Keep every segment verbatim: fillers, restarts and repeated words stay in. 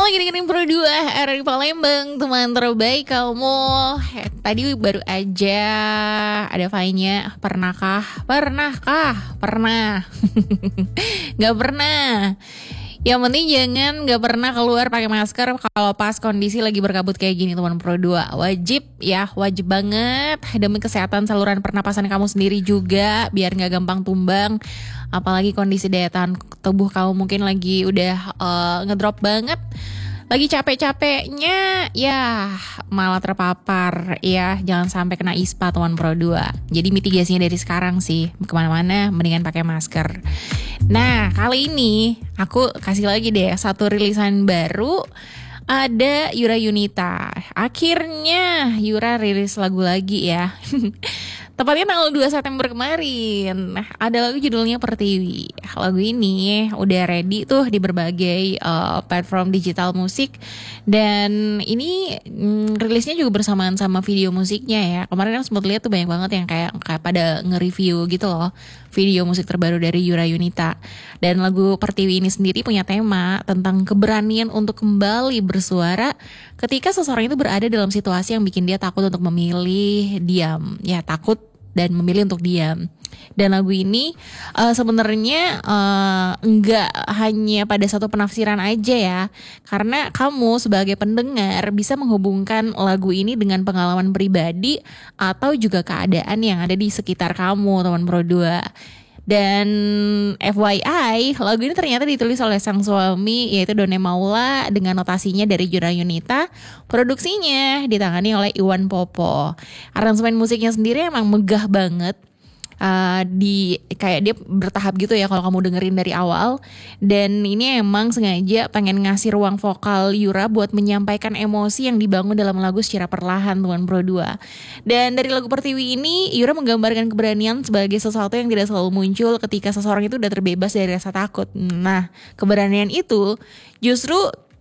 Lagi dengerin Pro dua R R I Palembang, teman terbaik kamu. Eh, Tadi baru aja ada file-nya. Pernahkah? Pernahkah? Pernah. Gak pernah. Yang penting jangan gak pernah keluar pakai masker kalau pas kondisi lagi berkabut kayak gini, teman Pro dua. Wajib ya, wajib banget demi kesehatan saluran pernapasan kamu sendiri juga, biar gak gampang tumbang. Apalagi kondisi daya tahan tubuh kamu mungkin lagi udah uh, ngedrop banget, lagi capek-capeknya, ya malah terpapar. Ya jangan sampai kena ispa, teman Pro dua. Jadi mitigasinya dari sekarang sih, kemana-mana mendingan pakai masker. Nah kali ini aku kasih lagi deh satu rilisan baru. Ada Yura Yunita. Akhirnya Yura rilis lagu lagi ya. Tepatnya tanggal dua September kemarin. Ada lagu judulnya Pertiwi. Lagu ini udah ready tuh di berbagai uh, platform digital musik. Dan ini mm, rilisnya juga bersamaan sama video musiknya ya. Kemarin aku sempat lihat tuh banyak banget yang kayak, kayak pada nge-review gitu loh video musik terbaru dari Yura Yunita. Dan lagu Pertiwi ini sendiri punya tema tentang keberanian untuk kembali bersuara ketika seseorang itu berada dalam situasi yang bikin dia takut untuk memilih diam. Ya takut dan memilih untuk diam. Dan lagu ini uh, sebenarnya uh, enggak hanya pada satu penafsiran aja ya. Karena kamu sebagai pendengar bisa menghubungkan lagu ini dengan pengalaman pribadi atau juga keadaan yang ada di sekitar kamu, teman Pro dua. Dan F Y I, lagu ini ternyata ditulis oleh sang suami yaitu Done Maula dengan notasinya dari Yura Yunita. Produksinya ditangani oleh Iwan Popo. Aransemen musiknya sendiri emang megah banget. Uh, di kayak dia bertahap gitu ya kalau kamu dengerin dari awal. Dan ini emang sengaja pengen ngasih ruang vokal Yura buat menyampaikan emosi yang dibangun dalam lagu secara perlahan, teman Pro dua. Dan dari lagu Pertiwi ini Yura menggambarkan keberanian sebagai sesuatu yang tidak selalu muncul ketika seseorang itu udah terbebas dari rasa takut. Nah, keberanian itu justru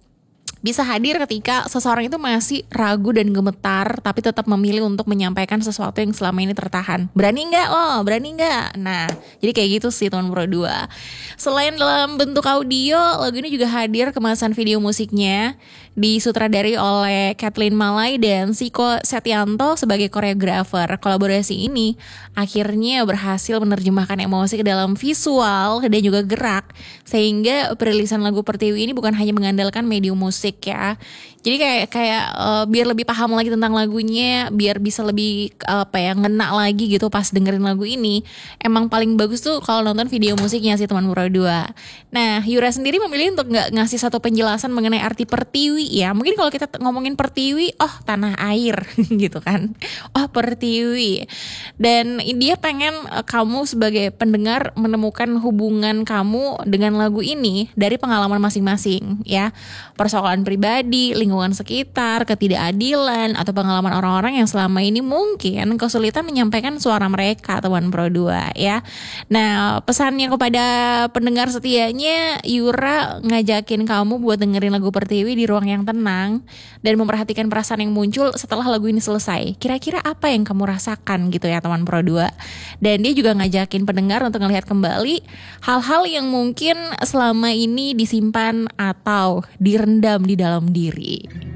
bisa hadir ketika seseorang itu masih ragu dan gemetar tapi tetap memilih untuk menyampaikan sesuatu yang selama ini tertahan. Berani gak lo? Berani gak? Nah, jadi kayak gitu sih, teman Pro dua. Selain dalam bentuk audio, lagu ini juga hadir kemasan video musiknya, disutradari oleh Kathleen Malay dan Siko Setianto sebagai koreografer. Kolaborasi ini akhirnya berhasil menerjemahkan emosi ke dalam visual dan juga gerak, sehingga perilisan lagu Pertiwi ini bukan hanya mengandalkan medium musik ya. Jadi kayak kayak uh, biar lebih paham lagi tentang lagunya, biar bisa lebih uh, apa ya ngena lagi gitu pas dengerin lagu ini. Emang paling bagus tuh kalau nonton video musiknya sih, teman Pro dua. Nah, Yura sendiri memilih untuk nggak ngasih satu penjelasan mengenai arti Pertiwi ya. Mungkin kalau kita ngomongin Pertiwi, oh tanah air gitu kan. Oh Pertiwi. Dan dia pengen uh, kamu sebagai pendengar menemukan hubungan kamu dengan lagu ini dari pengalaman masing-masing ya. Persoalan pribadi, lingkungan sekitar, ketidakadilan, atau pengalaman orang-orang yang selama ini mungkin kesulitan menyampaikan suara mereka, teman Pro dua ya. Nah, pesannya kepada pendengar setianya, Yura ngajakin kamu buat dengerin lagu Pertiwi di ruang yang tenang dan memperhatikan perasaan yang muncul setelah lagu ini selesai. Kira-kira apa yang kamu rasakan gitu ya, teman Pro dua. Dan dia juga ngajakin pendengar untuk ngelihat kembali hal-hal yang mungkin selama ini disimpan atau direndam di dalam diri.